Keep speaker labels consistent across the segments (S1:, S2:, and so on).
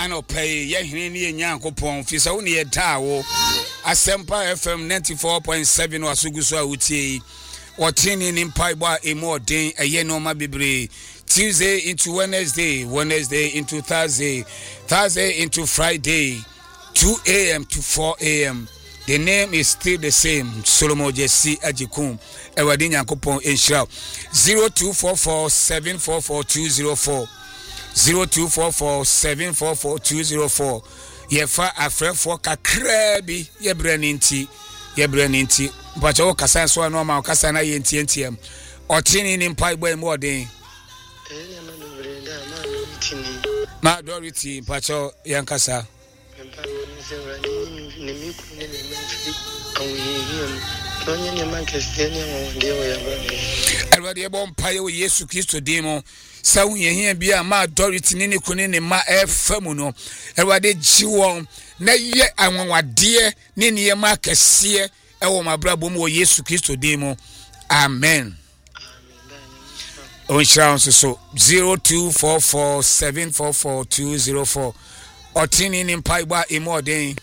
S1: anopay ye hene ne Nyankopon fisa wo ne ye dawo Asempa FM 94.7 wasuguso awutie Otini ni mpaiba emodin eye no ma bebre Tuesday into Wednesday into Thursday into Friday 2 a.m. to 4 a.m. The name is still the same Solomon Jesse Ajikum Ewadi Nyankopon enhira 0244744204 0244744204 Yefa afrefo kakra bi yebrani nti mpacho kasa so no ma kasa na ye ntiem otini ni mpai boy mo den ma dority mpacho yankasa Erwadi ebo mpai wo Yesu Kristo demo sa wo yehia bia ma dority ni kuni ni ma efamu no Erwadi jiwon na ye anwawade ni ne ma kese ewo mabrabo mo Yesu Kristo demo amen on so 0244744204 otini ni mpaiba emodin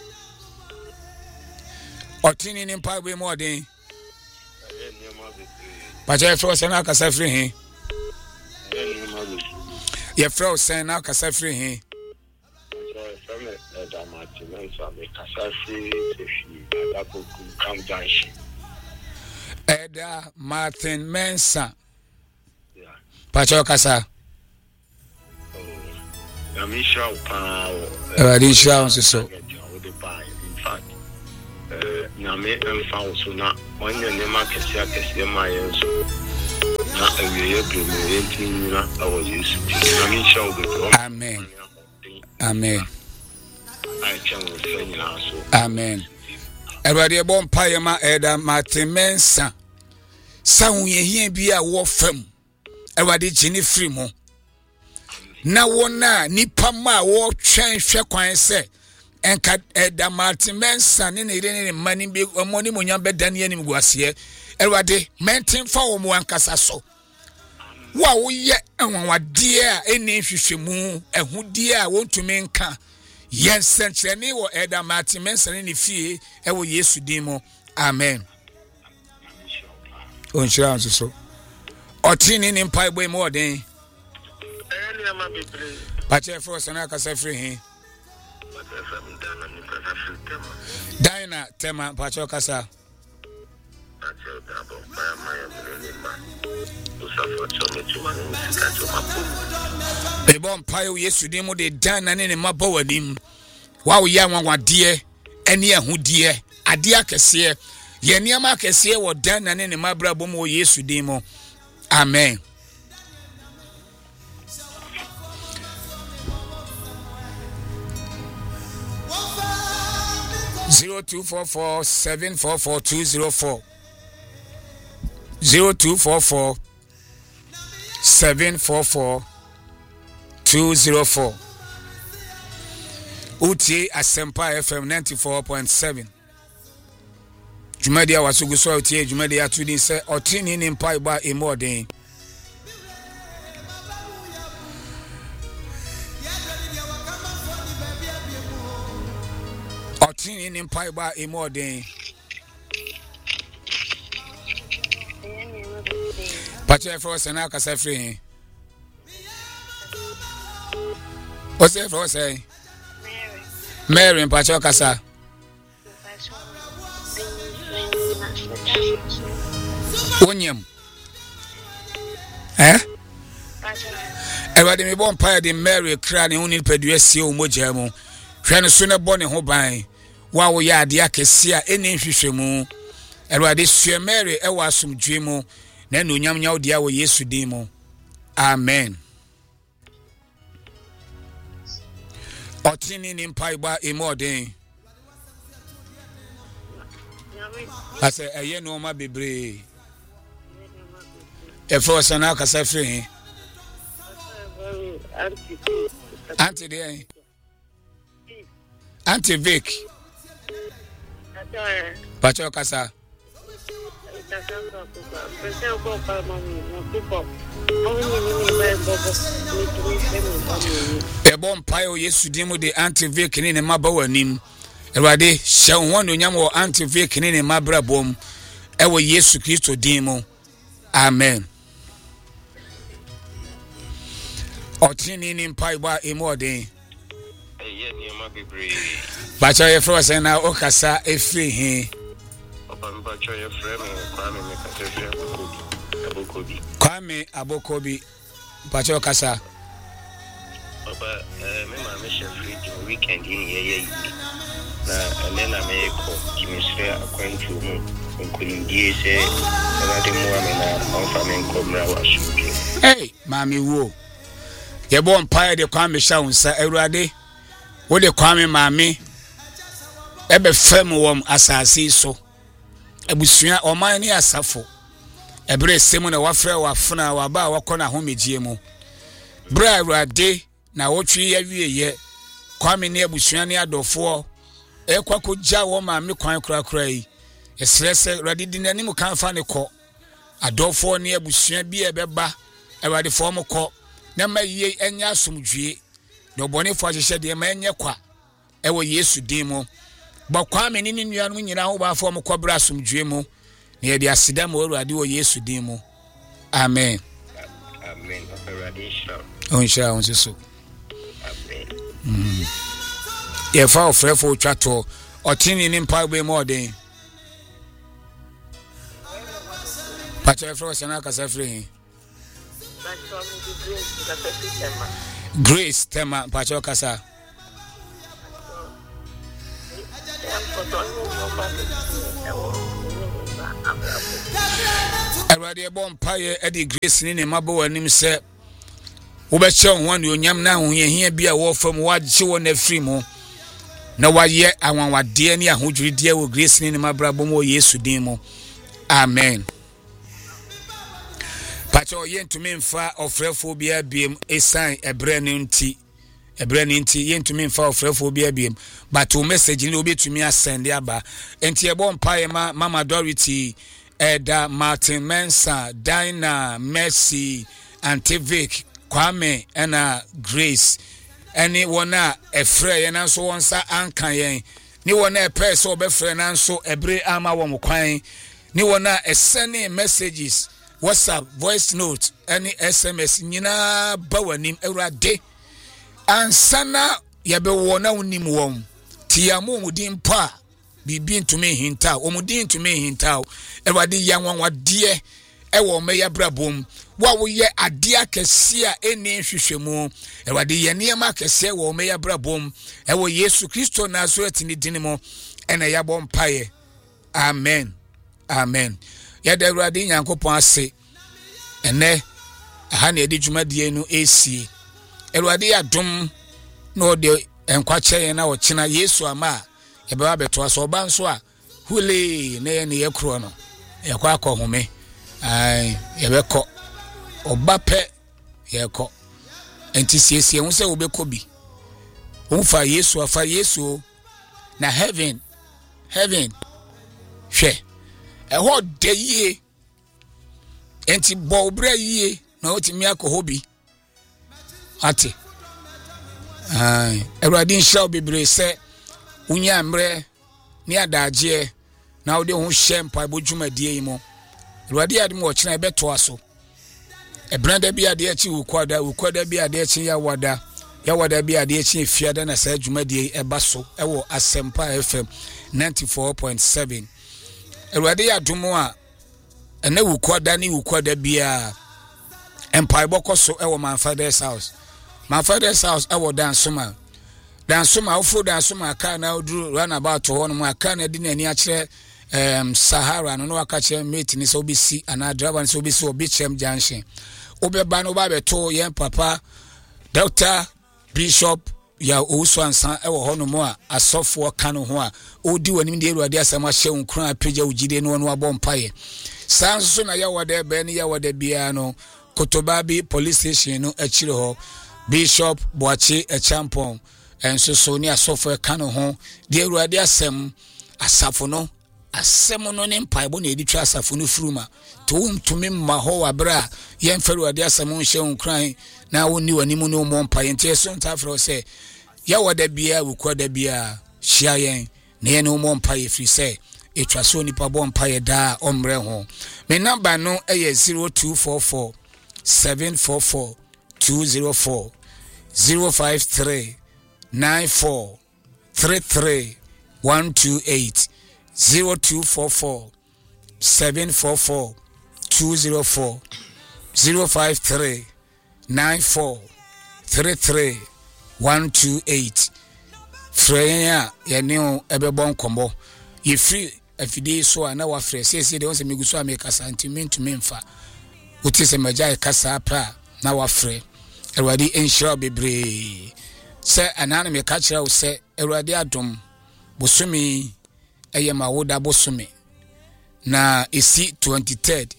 S1: Pacha fro sena kasa free he ye fro sena kasa free he Eda Martin Mensa Pacha kasa
S2: Yamisha upa
S1: Radisha so
S2: Name emfa usuna onye nema kesi ma yenso na awiye breme ntinina awo Yesu Yamisha ubeto
S1: Amen Amen Erwade bon payema Eda Martin Mensa Sawu yehia bia wo fam Erwade gini free mo na wona nipa ma wo twen hwe kwan se enka Eda Martin Mensa ne ne mani bi omoni monya bedan ye nim guase Erwade menten fa wo mo ankasa so wa wo ye enwawade a eni hwehwemu ehudie a wontumi nka yen senkyerene wo Eda Martin Mensa ne fie ewo Yesu dimo amen onhyira so otini ni mpai boy mo den Pacha for sana kasa free he Dina tema pacha kasa Ebon payo Yesu dimo de Dina ne mabo wanim wa wo ya nwanwade ene ahudie ade akese ye niam akese wo Dina ne mabrabo mo Yesu dimo amen 0244744204 0244744204 Uti Asempa FM 94.7 Jumadia wasuguso uti Jumadia tudi se otini ni mpaiba emodin Otini ni mpaiba emodin Pacha for sana kasa free What's it for say Mary Pacha kasa Onyem Everybody me bon pa de Mary kra ne honi peduasie o mogya mu hwe ne so ne bone ho ban wa wo ya ade akese a eni hwehwemu Everybody sue Mary e wa asomdwe mu na no nyam nyaw dia wo Yesu din mu amen Otini ni mpaiba emodin Ase eye no ma bebre Efo sana kasa free Auntie there Auntie Vic Pacho kasa Ebon payo Yesu dimu de anti-veik ni ne maba wanim. Erwade hyɛ ho no nyam wɔ anti-veik ni ne mabra bom. Ewo Yesu Kristo dimu. Amen. Otini ni mpai ba emode.
S2: Eye ni ma bebre.
S1: Bacha ye fro se na okasa efri he.
S2: Papa bacha ye frame Kwame me ka se Abokobi.
S1: Kwame Abokobi. Bacha okasa.
S2: Papa me ma me chef free weekend ye na amena me ko kimisre akwantu mu nkunindie se awade mu amena onfa me nkomra washuke.
S1: Hey, mami wo. Ye bon paye de Kwame sha unsa awurade. Wo de Kwame mami ebe fam wom asase so. Abusua oman ni asafo. Ebre semu na wafre wafuna waba wakona homegie mu. Bra awurade na wotwi ya wieye Kwame ne abusua ne adofo ekwako gya wo mami kwan krakra yi. Esrese awurade dinanim kan fa ne kɔ. Adofo ne abusua bi ebeba awurade fo mo kɔ. Na maye enya asomdwie na obonefo ahyehye de ma enye kwa ewo Yesu din mu ba Kwame ni nua no nyina ho ba fo mo kɔbra asomdwie mu na ye de asida ma Awurade wo Yesu din mu. Amen.
S2: Amen. Awurade sha.
S1: Onsha onseso.
S2: Amen.
S1: Ye fa ofrefo twato otini ni mpa be mo den. Pacha fro sana kasa free. Grace tema pacho kasa. Erwade ebon paye edi Grace ni ne mabo wanim se wo be che ho ne onyam na ho yehia bia wo fam wagye wo na free mu na waye awanwade ne ahodwiride wo Grace ni ne mabrabo mo Yesu din mu. Amen. Pacho yentumi mfa ofrefo bia biem esan ebre ne nti yentumi mfa ofrefo bia biem but o message ni obetumi asend aba enti ebo mpa ma Mama Dorothy Eda Martin Mensa Dina Mercy Antivik Kwame ena Grace eni wona efre ye nanso wonsa ankan yen ni wona epe so obefre nanso ebre ama wo mkwan ni wona esene messages WhatsApp, voice note, any SMS, nyina bawanim Awurade. Ansana yabe wona unim wom. Tiamu mudin pa bibi ntumi hinta. Omudin ntumi hinta. Awurade yanwanwade ewo meya brabom. Wa wo ye ade akese a eni hwehwemu. Awurade ye niam akese wo meya brabom. Ewo Yesu Kristo Nazareth ni dinimo ena yabom paye. Amen. Amen. Yada Awurade Nyankopon ase ene aha na edi dwumadie no esi Awurade adom no de enkwache na wo kina Yesu ama yebeba beto aso oba nso a hule na ye ne yekro no yekwa akohome ai yebekọ oba pe yekọ enti siesie hu se wo bekọ bi wo fa Yesu afa Yesu na heaven hwe eho de yie enti bo obra yie na otimi akohobi ate Awurade nhyira bebre se unya mre ni adaje na ode ho hye mpa bodwumadie yi mo Awurade adem wo kina ebeto aso ebranda bi ade achi wukwada bi ade achi yawada bi ade achi fiada na sa dwumadie eba so ewo Asempa FM 94.7 Awurade adom a ene wukwada bia empire bokoso ewo my father's house ewo dansoma ofo dansoma aka na oduru run about ho no aka na di nani akire Sahara no aka kire mate ni so bisi ana driver ni so bisi obichem junction obeba no ba beto yen papa Dr. Bishop ya owusu ansan ewo ho no mo a asofo ka no ho a odi wanim de Awurade asama hye unkran apagya ugide no no abompaye sanso na yawade be ne yawade bia no Kotobabi police station no akire ho Bishop Boachi Echampon enso so ni asofo ka no ho de Awurade asem asafo no asɛm no ne mpaebɔ na edi twa asafo no fruma to womtumi mma hɔ wabra yɛn fɛre wade asɛm nhyɛ wo kran na wonni wani mu no mo mpae ntie so ntafrɛ sɛ ya wada bia wukwa da bia hyia yɛn na yɛn no mo mpae firi sɛ etwa so nipa bɔ mpae da ɔmrɛ ho me number no ɛyɛ 0244 744 204 053 94 33 128 0244 744 204 053 94 33 128 Freya Yaneo Ebebon Combo. You free afide so na wa frɛ sɛ de won sɛ meguso a mekasa ntimi mfa wote sɛ magya kasa pra na wa frɛ Awurade enhyira bebree sɛ anana meka kyerɛ wo sɛ Awurade adom bosome ɛyɛ ma woda bosome na esi 23rd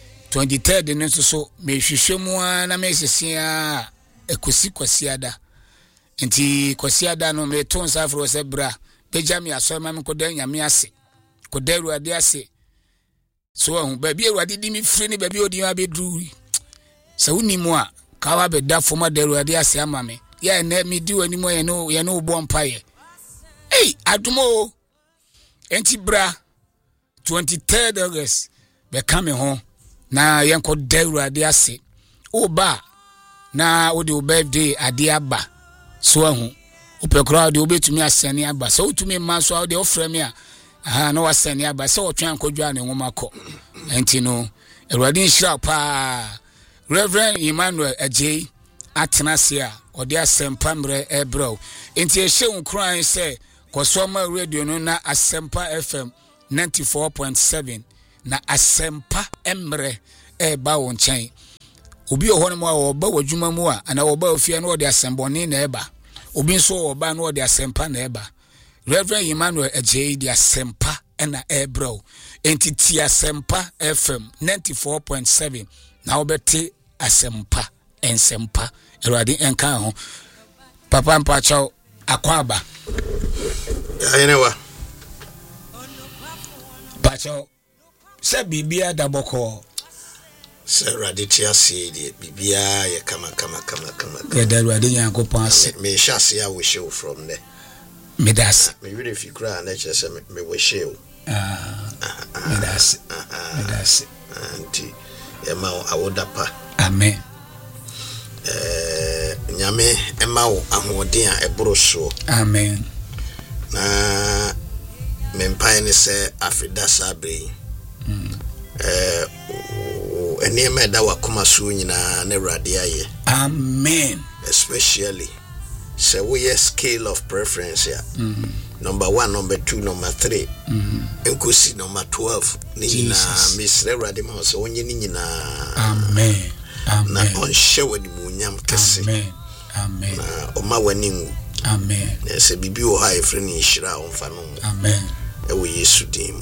S1: no nso so mehwehwɛ mu na mesesia ekosi kwasiada nti kwasiada no me ton safro sɛ bra beja me aso ma me koda nyame ase koda Awurade ase so ahu ba bi Awurade di mi firi ne ba bi odi ma bedru sɛ woni mu a ka wa beda foma da Awurade ase ama me ya na me di wani mo ye no bo mpaye adumo enti bra 23rd August be come home na yenko da Awurade ase o ba na wo de o birthday ade aba so ahu opekra de obetumi asane aba so otumi ma so de ofrɛ me a na wasane aba so otwan kodwa ne nwoma kɔ enti no Awurade nhyira pa Reverend Emmanuel Ajay atenase a ode asempa mre ebro enti ehye nkran sɛ kosoma radio no na asempa FM 94.7 na asempa emre eba wo nkyɛn obi ohɔ no mu a oba wadwuma mu a ana oba ofia no ode asembɔne na eba obi nso oba no ode asempa na eba Reverend Emmanuel Ajay di asempa na ebro entity asempa FM 94.7 na obete asempa ensempa Awurade enka ho papa mpachaw akwaba
S3: ayenewa
S1: pachaw se bibia daboko
S3: se raditi ase die bibia ye kama
S1: ya Awurade Nyankopɔn ase
S3: me hyase ya wo show from there
S1: medas
S3: me really fikra na che se me wo show
S1: medas
S3: anti e ma awoda pa
S1: amen
S3: nyame ema wo ahoden a eboro so
S1: amen
S3: na mempae ne se afida sabre eni me da wakoma so nyina na Awurade aye
S1: amen
S3: especially say we scale of preference ya number 1 number 2 number 3 enkosi number 12 ni nyina misre Awurade ma so onye ni nyina
S1: amen
S3: na on share the munyam kese
S1: amen
S3: na o ma wani
S1: amen
S3: se bibi o ha efre ni hira on fa no
S1: amen
S3: e wo Yesu dim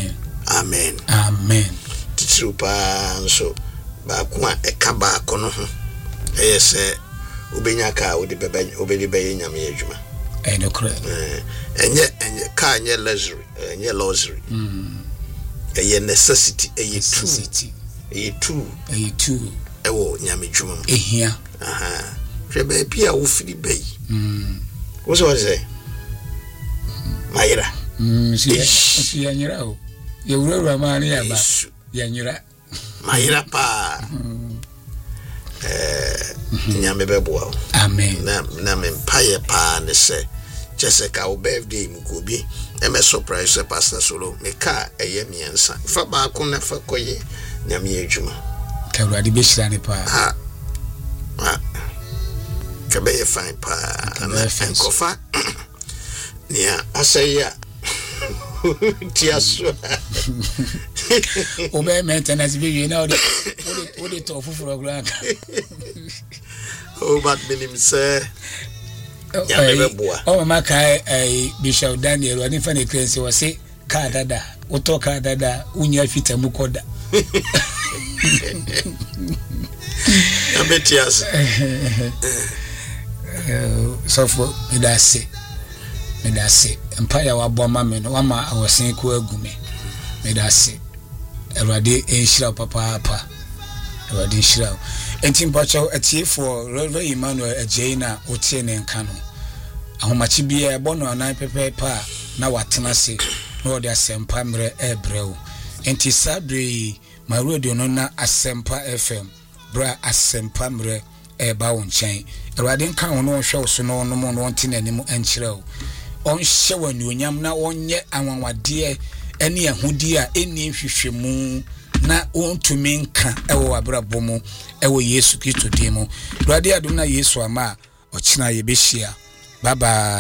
S1: amen
S3: titru pa nso ba ko a e ka ba ko no ho e se obenya ka wo de bebe nyame adwuma
S1: no correct
S3: enye ka enye luxury e necessity e true ewo nyame dwuma
S1: ehia
S3: hwebe bia wo firi bai wo so say mayira
S1: si yanyira o ye wura ma ne aba yanyira
S3: mayira pa nyame beboa
S1: amen
S3: na me paye pa ne se Jessica o birthday mu ko bi e me surprise pastor solo me ka eye miensa fa ba ko na fa koye nyame adwuma
S1: ka Awurade be hyira ne pa
S3: ka be fine pa na enkofa nia asaya tiaso
S1: o be maintenance be you now the to fufuro grant
S3: oh but minim say ya beboa
S1: o ma kai Bishop Daniel wani fa ne krense wo se ka dada o to ka dada unya fita mu koda
S3: abetias
S1: so for medase empire wa boma me no ama awosen ko agumi medase Erade enhyira papa Erade enhyira enti mpacho atie for Reverend Emmanuel Ajaina otie ne nka no ahomachi bia ebono anan pepepa na watena se no de asempa mre ebrew enti sabre my radio no na asempa FM bra asempa mre eba wo nchen Erade nka ho no hwe so no no mo no ntena anim enkyerɛw on hye wani onyam na onye anwanwade ene ahudi a eni hwehwemu na ontumi nka ewo abrabɔ mu ewo Yesu Kristo din mu Erade adom na Yesu ama ɔkyena yebehia bye bye